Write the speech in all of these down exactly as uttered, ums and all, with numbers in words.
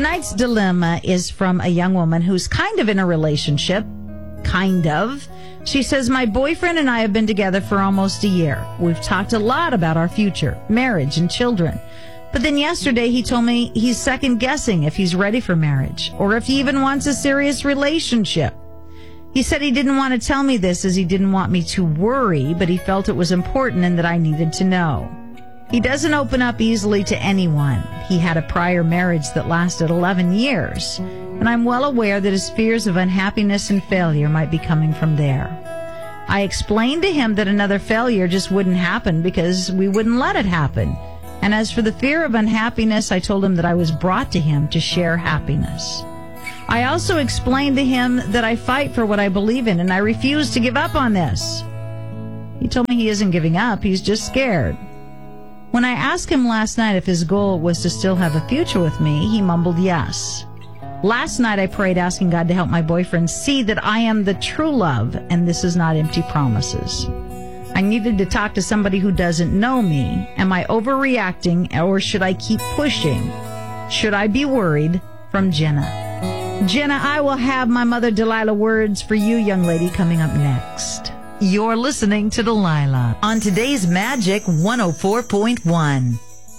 Tonight's dilemma is from a young woman who's kind of in a relationship. Kind of. She says, my boyfriend and I have been together for almost a year. We've talked a lot about our future, marriage, and children. But then yesterday he told me he's second guessing if he's ready for marriage or if he even wants a serious relationship. He said he didn't want to tell me this as he didn't want me to worry, but he felt it was important and that I needed to know. He doesn't open up easily to anyone. He had a prior marriage that lasted eleven years, and I'm well aware that his fears of unhappiness and failure might be coming from there. I explained to him that another failure just wouldn't happen because we wouldn't let it happen. And as for the fear of unhappiness, I told him that I was brought to him to share happiness. I also explained to him that I fight for what I believe in, and I refuse to give up on this. He told me he isn't giving up, he's just scared. When I asked him last night if his goal was to still have a future with me, he mumbled yes. Last night I prayed asking God to help my boyfriend see that I am the true love and this is not empty promises. I needed to talk to somebody who doesn't know me. Am I overreacting or should I keep pushing? Should I be worried? From Jenna. Jenna, I will have my mother Delilah words for you, young lady, coming up next. You're listening to Delilah on today's Magic one oh four point one.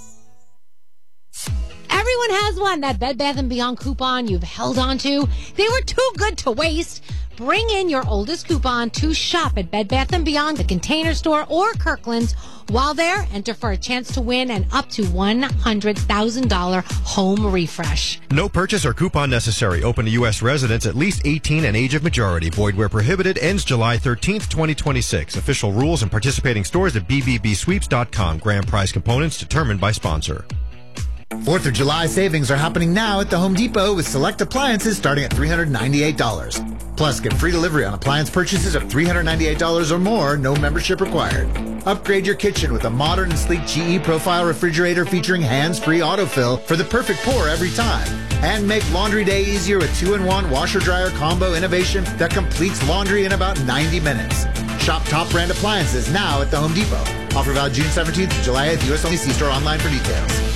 Everyone has one. That Bed Bath and Beyond coupon you've held on to. They were too good to waste. Bring in your oldest coupon to shop at Bed Bath and Beyond, the Container Store, or Kirkland's. While there, enter for a chance to win an up to one hundred thousand dollars home refresh. No purchase or coupon necessary. Open to U S residents at least eighteen and age of majority. Void where prohibited. Ends July thirteenth, twenty twenty-six. Official rules and participating stores at b b b sweeps dot com. Grand prize components determined by sponsor. Fourth of July savings are happening now at the Home Depot with select appliances starting at three hundred ninety-eight dollars. Plus, get free delivery on appliance purchases of three hundred ninety-eight dollars or more, no membership required. Upgrade your kitchen with a modern and sleek G E Profile refrigerator featuring hands-free autofill for the perfect pour every time. And make laundry day easier with two in one washer-dryer combo innovation that completes laundry in about ninety minutes. Shop top brand appliances now at the Home Depot. Offer valid June seventeenth to July eighth. U S only. See store online for details.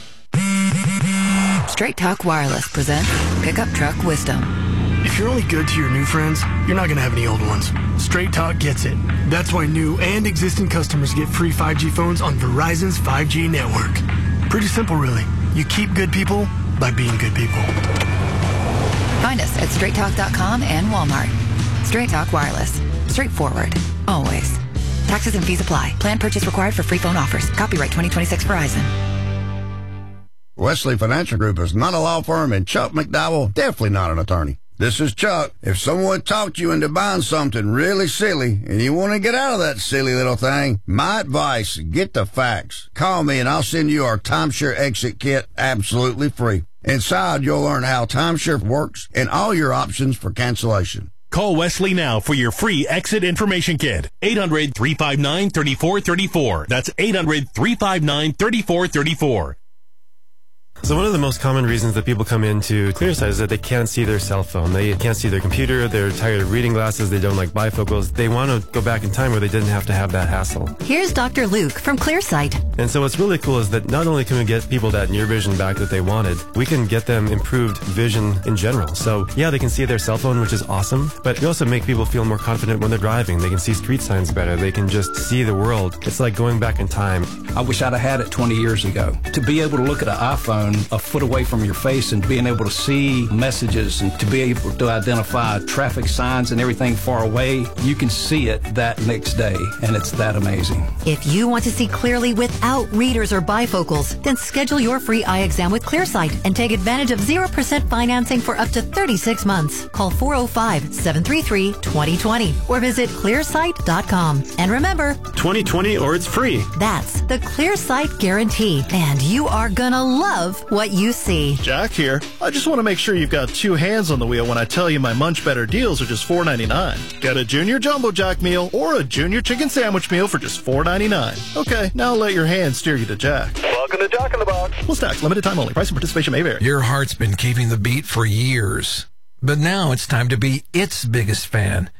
Straight Talk Wireless presents Pickup Truck Wisdom. If you're only good to your new friends, you're not going to have any old ones. Straight Talk gets it. That's why new and existing customers get free five G phones on Verizon's five G network. Pretty simple, really. You keep good people by being good people. Find us at straight talk dot com and Walmart. Straight Talk Wireless. Straightforward. Always. Taxes and fees apply. Plan purchase required for free phone offers. Copyright twenty twenty-six Verizon. Wesley Financial Group is not a law firm, and Chuck McDowell definitely not an attorney. This is Chuck. If someone talked you into buying something really silly and you want to get out of that silly little thing, my advice, get the facts. Call me and I'll send you our timeshare exit kit absolutely free. Inside, you'll learn how timeshare works and all your options for cancellation. Call Wesley now for your free exit information kit. eight hundred, three five nine, three four three four. That's eight hundred, three five nine, three four three four. So one of the most common reasons that people come into Clearsight is that they can't see their cell phone. They can't see their computer. They're tired of reading glasses. They don't like bifocals. They want to go back in time where they didn't have to have that hassle. Here's Doctor Luke from Clearsight. And so what's really cool is that not only can we get people that near vision back that they wanted, we can get them improved vision in general. So yeah, they can see their cell phone, which is awesome, but we also make people feel more confident when they're driving. They can see street signs better. They can just see the world. It's like going back in time. I wish I'd have had it twenty years ago. To be able to look at an iPhone a foot away from your face and being able to see messages and to be able to identify traffic signs and everything far away, you can see it that next day, and it's that amazing. If you want to see clearly without readers or bifocals, then schedule your free eye exam with Clearsight and take advantage of zero percent financing for up to thirty-six months. Call four oh five, seven three three, two oh two oh or visit clearsight dot com. And remember, twenty twenty or it's free. That's the Clearsight guarantee, and you are gonna love what you see. Jack here. I just want to make sure you've got two hands on the wheel when I tell you my Munch Better deals are just four ninety-nine. Get a Junior Jumbo Jack meal or a Junior Chicken Sandwich meal for just four ninety-nine. Okay, now let your hands steer you to Jack. Welcome to Jack in the Box. Plus tax, limited time only. Price and participation may vary. Your heart's been keeping the beat for years, but now it's time to be its biggest fan.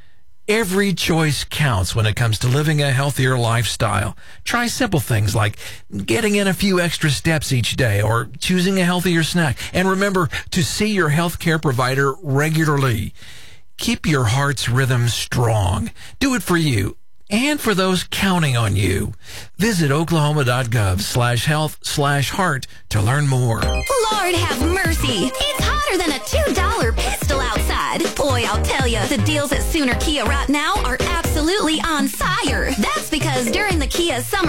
Every choice counts when it comes to living a healthier lifestyle. Try simple things like getting in a few extra steps each day or choosing a healthier snack. And remember to see your healthcare provider regularly. Keep your heart's rhythm strong. Do it for you and for those counting on you. Visit oklahoma.gov slash health slash heart to learn more. Lord have mercy. It's hotter than a two dollar pistol outside. Boy, I'll tell you, the deals at Sooner Kia right now are absolutely on fire. That's because during the Kia Summer